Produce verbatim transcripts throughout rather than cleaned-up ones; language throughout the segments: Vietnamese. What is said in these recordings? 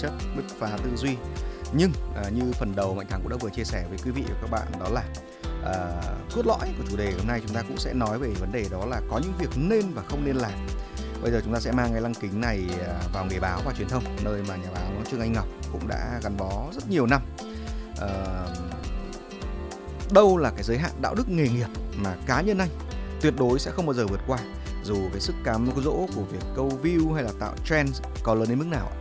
chất, bứt phá tư duy. Nhưng à, như phần đầu Mạnh Thắng cũng đã vừa chia sẻ với quý vị và các bạn, đó là à, cốt lõi của chủ đề hôm nay chúng ta cũng sẽ nói về vấn đề đó là có những việc nên và không nên làm. Bây giờ chúng ta sẽ mang cái lăng kính này vào nghề báo và truyền thông, nơi mà nhà báo Trương Anh Ngọc cũng đã gắn bó rất nhiều năm. À, đâu là cái giới hạn đạo đức nghề nghiệp mà cá nhân anh tuyệt đối sẽ không bao giờ vượt qua, dù cái sức cám dỗ của việc câu view hay là tạo trend có lớn đến mức nào ạ?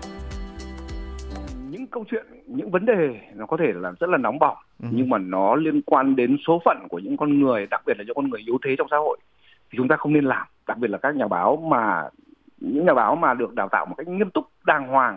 Những câu chuyện, những vấn đề nó có thể là rất là nóng bỏng, ừ. nhưng mà nó liên quan đến số phận của những con người, đặc biệt là những con người yếu thế trong xã hội, thì chúng ta không nên làm. Đặc biệt là các nhà báo mà những nhà báo mà được đào tạo một cách nghiêm túc, đàng hoàng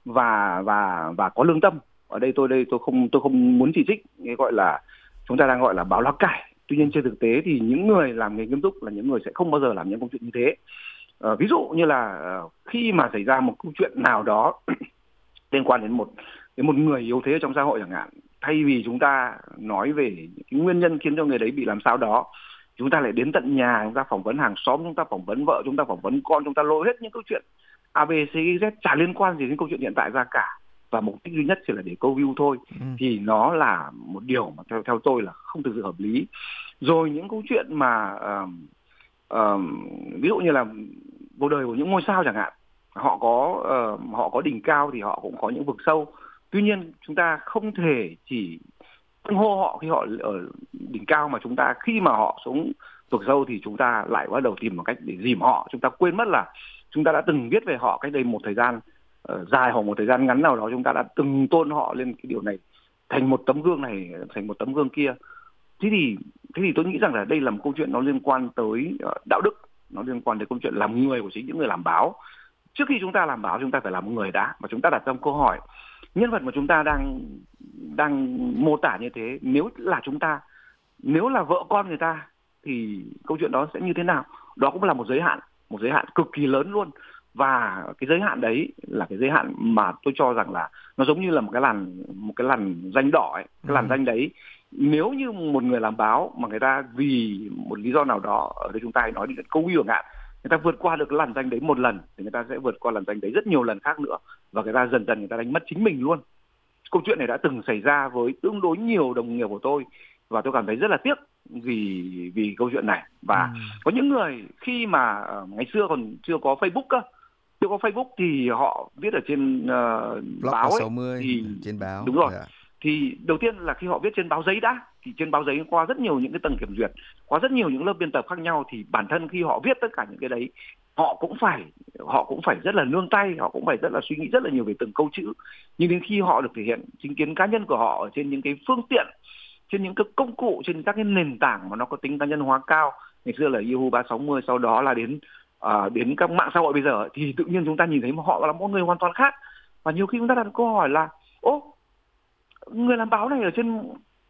và và và có lương tâm. Ở đây tôi đây tôi không tôi không muốn chỉ trích, cái gọi là chúng ta đang gọi là báo lá cải. Tuy nhiên trên thực tế thì những người làm nghề nghiêm túc là những người sẽ không bao giờ làm những câu chuyện như thế. À, ví dụ như là khi mà xảy ra một câu chuyện nào đó liên quan đến một đến một người yếu thế trong xã hội chẳng hạn, thay vì chúng ta nói về cái nguyên nhân khiến cho người đấy bị làm sao đó, chúng ta lại đến tận nhà, chúng ta phỏng vấn hàng xóm, chúng ta phỏng vấn vợ, chúng ta phỏng vấn con, chúng ta lôi hết những câu chuyện a bê xê Z chả liên quan gì đến câu chuyện hiện tại ra cả, và mục đích duy nhất chỉ là để câu view thôi, ừ. thì nó là một điều mà theo theo tôi là không thực sự hợp lý. Rồi những câu chuyện mà uh, uh, ví dụ như là cuộc đời của những ngôi sao chẳng hạn, họ có uh, họ có đỉnh cao thì họ cũng có những vực sâu. Tuy nhiên chúng ta không thể chỉ tung hô họ khi họ ở đỉnh cao, mà chúng ta khi mà họ xuống vực sâu thì chúng ta lại bắt đầu tìm một cách để dìm họ. Chúng ta quên mất là chúng ta đã từng viết về họ cách đây một thời gian uh, dài hoặc một thời gian ngắn nào đó, chúng ta đã từng tôn họ lên cái điều này thành một tấm gương này, thành một tấm gương kia. Thế thì thế thì tôi nghĩ rằng là đây là một câu chuyện nó liên quan tới uh, đạo đức, nó liên quan đến câu chuyện làm người của chính những người làm báo. Trước khi chúng ta làm báo, chúng ta phải làm một người đã, và chúng ta đặt ra một câu hỏi: nhân vật mà chúng ta đang đang mô tả như thế, nếu là chúng ta, nếu là vợ con người ta, thì câu chuyện đó sẽ như thế nào? Đó cũng là một giới hạn, một giới hạn cực kỳ lớn luôn. Và cái giới hạn đấy là cái giới hạn mà tôi cho rằng là nó giống như là một cái làn một cái làn danh đỏ ấy. Cái làn danh đấy, nếu như một người làm báo mà người ta vì một lý do nào đó, ở đây chúng ta hay nói đến câu view chẳng hạn, người ta vượt qua được làn danh đấy một lần thì người ta sẽ vượt qua làn danh đấy rất nhiều lần khác nữa, và người ta dần dần người ta đánh mất chính mình luôn. Câu chuyện này đã từng xảy ra với tương đối nhiều đồng nghiệp của tôi, và tôi cảm thấy rất là tiếc vì vì câu chuyện này. Và ừ. có những người khi mà uh, ngày xưa còn chưa có Facebook cơ, chưa có Facebook thì họ viết ở trên uh, báo ấy, sáu mươi, thì trên báo. Đúng rồi. Yeah. Thì đầu tiên là khi họ viết trên báo giấy đã, thì trên báo giấy qua rất nhiều những cái tầng kiểm duyệt, qua rất nhiều những lớp biên tập khác nhau, thì bản thân khi họ viết tất cả những cái đấy, họ cũng phải họ cũng phải rất là nương tay, họ cũng phải rất là suy nghĩ rất là nhiều về từng câu chữ. Nhưng đến khi họ được thể hiện chính kiến cá nhân của họ ở trên những cái phương tiện, trên những cái công cụ, trên các cái nền tảng mà nó có tính cá nhân hóa cao, ngày xưa là Yahoo ba sáu mươi, sau đó là đến uh, đến các mạng xã hội bây giờ, thì tự nhiên chúng ta nhìn thấy mà họ là một người hoàn toàn khác. Và nhiều khi chúng ta đặt câu hỏi là: ô, người làm báo này ở trên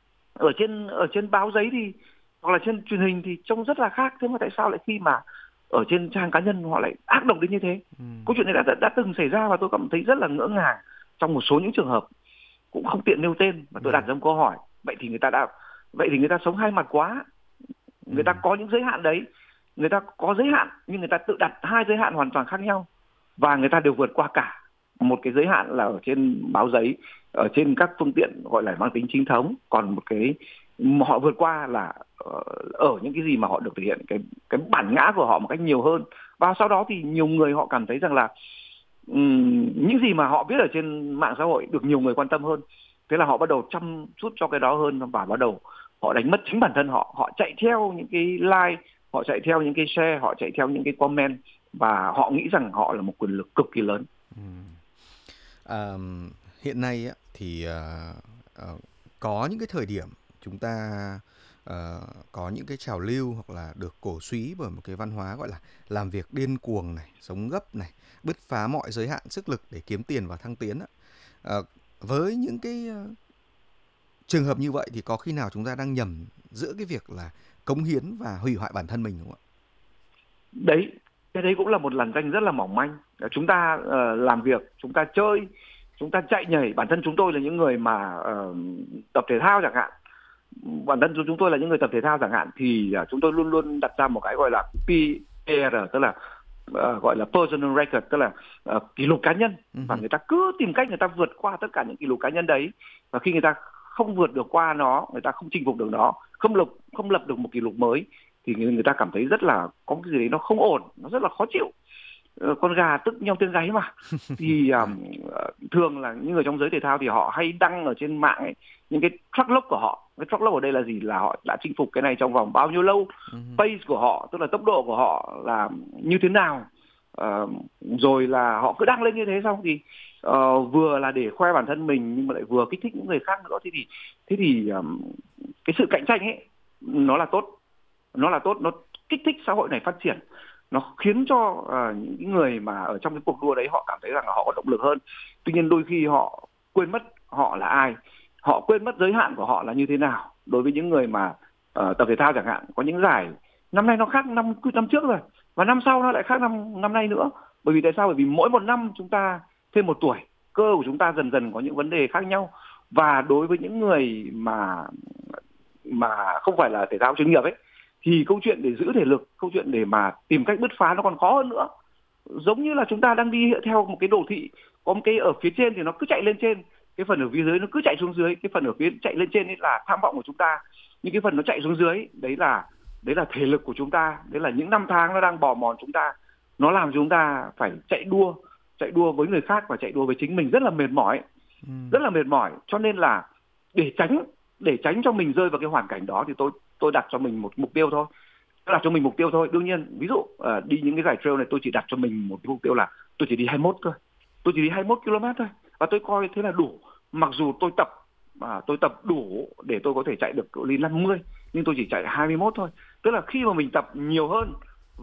ở trên ở trên báo giấy thì hoặc là trên truyền hình thì trông rất là khác, thế mà tại sao lại khi mà ở trên trang cá nhân họ lại ác độc đến như thế? ừ. Câu chuyện này đã, đã đã từng xảy ra, và tôi cảm thấy rất là ngỡ ngàng trong một số những trường hợp, cũng không tiện nêu tên, và tôi ừ. đặt ra một câu hỏi: vậy thì người ta đã vậy thì người ta sống hai mặt quá. Người ừ. ta có những giới hạn đấy, người ta có giới hạn, nhưng người ta tự đặt hai giới hạn hoàn toàn khác nhau, và người ta đều vượt qua cả. Một cái giới hạn là ở trên báo giấy, ở trên các phương tiện gọi là mang tính chính thống, còn một cái họ vượt qua là ở những cái gì mà họ được thể hiện cái cái bản ngã của họ một cách nhiều hơn. Và sau đó thì nhiều người họ cảm thấy rằng là um, những gì mà họ viết ở trên mạng xã hội được nhiều người quan tâm hơn, thế là họ bắt đầu chăm chút cho cái đó hơn, và bắt đầu họ đánh mất chính bản thân họ. Họ chạy theo những cái like, họ chạy theo những cái share, họ chạy theo những cái comment, và họ nghĩ rằng họ là một quyền lực cực kỳ lớn. ừ. À, hiện nay á, thì uh, uh, có những cái thời điểm chúng ta uh, có những cái trào lưu hoặc là được cổ suý bởi một cái văn hóa gọi là làm việc điên cuồng này, sống gấp này, bứt phá mọi giới hạn sức lực để kiếm tiền và thăng tiến á. Uh, với những cái uh, trường hợp như vậy thì có khi nào chúng ta đang nhầm giữa cái việc là cống hiến và hủy hoại bản thân mình không ạ? Đấy, cái đấy cũng là một làn ranh rất là mỏng manh. Chúng ta uh, làm việc, chúng ta chơi, chúng ta chạy nhảy. Bản thân chúng tôi là những người mà uh, tập thể thao chẳng hạn, bản thân chúng tôi là những người tập thể thao chẳng hạn, thì uh, chúng tôi luôn luôn đặt ra một cái gọi là pê e rờ, tức là uh, gọi là personal record, tức là uh, kỷ lục cá nhân, và người ta cứ tìm cách người ta vượt qua tất cả những kỷ lục cá nhân đấy, và khi người ta không vượt được qua nó, người ta không chinh phục được nó, không lập không lập được một kỷ lục mới, thì người ta cảm thấy rất là có cái gì đấy nó không ổn, nó rất là khó chịu. Con gà tức nhau tiếng gáy mà. Thì um, thường là những người trong giới thể thao thì họ hay đăng ở trên mạng ấy, những cái track log của họ. Cái track log ở đây là gì? Là họ đã chinh phục cái này trong vòng bao nhiêu lâu, pace của họ, tức là tốc độ của họ là như thế nào. Uh, rồi là họ cứ đăng lên như thế, xong thì uh, vừa là để khoe bản thân mình nhưng mà lại vừa kích thích những người khác nữa. Thế thì thế thì um, cái sự cạnh tranh ấy nó là tốt, nó là tốt, nó kích thích xã hội này phát triển, nó khiến cho uh, những người mà ở trong cái cuộc đua đấy họ cảm thấy rằng là họ có động lực hơn. Tuy nhiên đôi khi họ quên mất họ là ai, họ quên mất giới hạn của họ là như thế nào. Đối với những người mà uh, tập thể thao chẳng hạn, có những giải năm nay nó khác năm năm trước rồi, và năm sau nó lại khác năm năm nay nữa. Bởi vì tại sao? Bởi vì mỗi một năm chúng ta thêm một tuổi, cơ của chúng ta dần dần có những vấn đề khác nhau. Và đối với những người mà mà không phải là thể thao chuyên nghiệp ấy, thì câu chuyện để giữ thể lực, câu chuyện để mà tìm cách bứt phá nó còn khó hơn nữa. Giống như là chúng ta đang đi theo một cái đồ thị, có một cái ở phía trên thì nó cứ chạy lên trên, cái phần ở phía dưới nó cứ chạy xuống dưới. Cái phần ở phía chạy lên trên ấy là tham vọng của chúng ta, những cái phần nó chạy xuống dưới đấy là đấy là thể lực của chúng ta, đấy là những năm tháng nó đang bò mòn chúng ta, nó làm chúng ta phải chạy đua, chạy đua với người khác và chạy đua với chính mình, rất là mệt mỏi, ừ. rất là mệt mỏi. Cho nên là để tránh để tránh cho mình rơi vào cái hoàn cảnh đó thì tôi tôi đặt cho mình một mục tiêu thôi, đặt cho mình mục tiêu thôi. Đương nhiên ví dụ uh, đi những cái giải trail này tôi chỉ đặt cho mình một cái mục tiêu là tôi chỉ đi hai mươi mốt thôi, tôi chỉ đi hai mươi mốt ki lô mét thôi, và tôi coi thế là đủ. Mặc dù tôi tập mà tôi tập đủ để tôi có thể chạy được cự ly năm mươi, nhưng tôi chỉ chạy hai mươi mốt thôi. Tức là khi mà mình tập nhiều hơn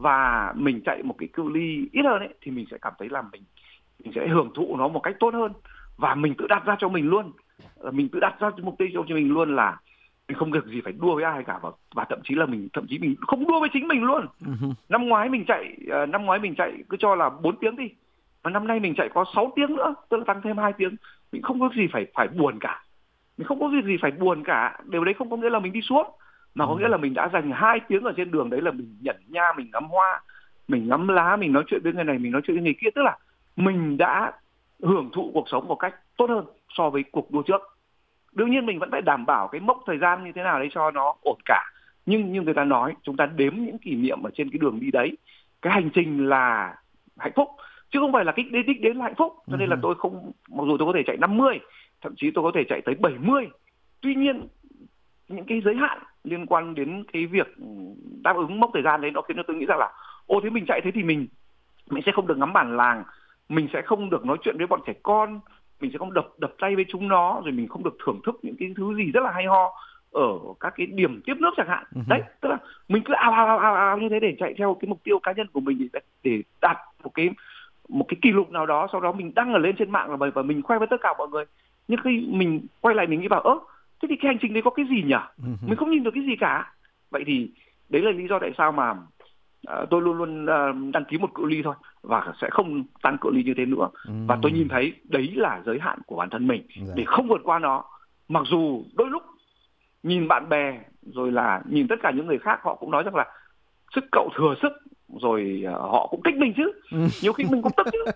và mình chạy một cái cự ly ít hơn ấy, thì mình sẽ cảm thấy là mình mình sẽ hưởng thụ nó một cách tốt hơn. Và mình tự đặt ra cho mình luôn, mình tự đặt ra mục tiêu cho mình luôn là mình không việc gì phải đua với ai cả, và, và thậm chí là mình thậm chí mình không đua với chính mình luôn. Uh-huh. Năm ngoái mình chạy uh, năm ngoái mình chạy cứ cho là bốn tiếng đi, và năm nay mình chạy có sáu tiếng nữa, tức là tăng thêm hai tiếng. Mình không có gì phải phải buồn cả, mình không có việc gì phải buồn cả. Điều đấy không có nghĩa là mình đi xuống, mà có uh-huh. nghĩa là mình đã dành hai tiếng ở trên đường đấy là mình nhẩn nha, mình ngắm hoa, mình ngắm lá, mình nói chuyện với người này, mình nói chuyện với người kia. Tức là mình đã hưởng thụ cuộc sống một cách tốt hơn so với cuộc đua trước. Đương nhiên mình vẫn phải đảm bảo cái mốc thời gian như thế nào đấy cho nó ổn cả. Nhưng như người ta nói, chúng ta đếm những kỷ niệm ở trên cái đường đi đấy. Cái hành trình là hạnh phúc, chứ không phải là cái đích đến là hạnh phúc. Cho nên là tôi không, mặc dù tôi có thể chạy năm mươi, thậm chí tôi có thể chạy tới bảy mươi. Tuy nhiên, những cái giới hạn liên quan đến cái việc đáp ứng mốc thời gian đấy, nó khiến cho tôi nghĩ rằng là ô thế mình chạy thế thì mình mình sẽ không được ngắm bản làng, mình sẽ không được nói chuyện với bọn trẻ con, mình sẽ không đập đập tay với chúng nó, rồi mình không được thưởng thức những cái thứ gì rất là hay ho ở các cái điểm tiếp nước chẳng hạn. Uh-huh. Đấy, tức là mình cứ ao ao ao ao như thế để chạy theo cái mục tiêu cá nhân của mình, để, để đạt một cái một cái kỷ lục nào đó, sau đó mình đăng ở lên trên mạng và, và mình khoe với tất cả mọi người. Nhưng khi mình quay lại mình nghĩ bảo ơ, thế thì cái hành trình đấy có cái gì nhỉ? Uh-huh. Mình không nhìn được cái gì cả. Vậy thì đấy là lý do tại sao mà Uh, tôi luôn luôn uh, đăng ký một cự ly thôi và sẽ không tăng cự ly như thế nữa. Ừ. Và tôi nhìn thấy đấy là giới hạn của bản thân mình, dạ. để không vượt qua nó. Mặc dù đôi lúc nhìn bạn bè rồi là nhìn tất cả những người khác, họ cũng nói rằng là sức cậu thừa sức, rồi uh, họ cũng thích mình chứ. Ừ. Nhiều khi mình cũng tức chứ.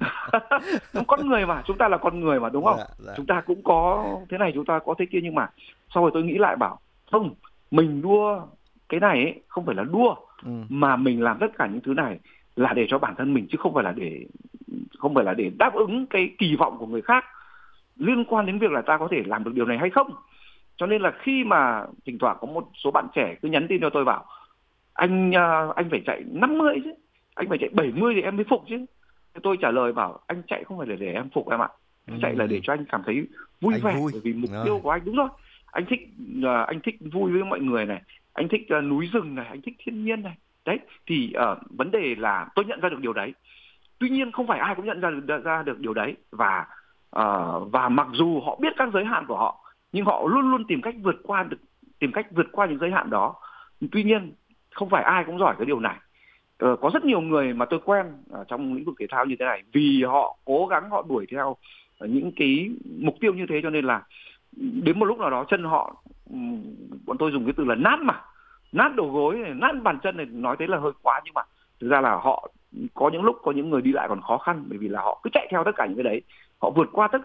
Con người mà, chúng ta là con người mà, đúng không? Dạ, dạ. Chúng ta cũng có thế này, chúng ta có thế kia, nhưng mà sau rồi tôi nghĩ lại bảo không, mình đua cái này ấy, không phải là đua, ừ. mà mình làm tất cả những thứ này là để cho bản thân mình, chứ không phải là để không phải là để đáp ứng cái kỳ vọng của người khác liên quan đến việc là ta có thể làm được điều này hay không. Cho nên là khi mà thỉnh thoảng có một số bạn trẻ cứ nhắn tin cho tôi bảo anh anh phải chạy năm mươi chứ, anh phải chạy bảy mươi thì em mới phục chứ. Tôi trả lời bảo anh chạy không phải là để em phục em ạ, anh ừ. chạy là để cho anh cảm thấy vui anh vẻ vui. Bởi vì mục rồi. tiêu của anh đúng rồi, anh thích uh, anh thích vui với mọi người này, anh thích uh, núi rừng này, anh thích thiên nhiên này. Đấy, thì uh, vấn đề là tôi nhận ra được điều đấy. Tuy nhiên không phải ai cũng nhận ra được, ra được điều đấy. Và uh, và mặc dù họ biết các giới hạn của họ, nhưng họ luôn luôn tìm cách vượt qua được, tìm cách vượt qua những giới hạn đó. Tuy nhiên không phải ai cũng giỏi cái điều này. Uh, có rất nhiều người mà tôi quen uh, trong lĩnh vực thể thao như thế này, vì họ cố gắng họ đuổi theo uh, những cái mục tiêu như thế, cho nên là đến một lúc nào đó chân họ, um, bọn tôi dùng cái từ là nát mà, nát đầu gối này, nát bàn chân này, nói thế là hơi quá, nhưng mà thực ra là họ có những lúc có những người đi lại còn khó khăn, bởi vì là họ cứ chạy theo tất cả những cái đấy, họ vượt qua tất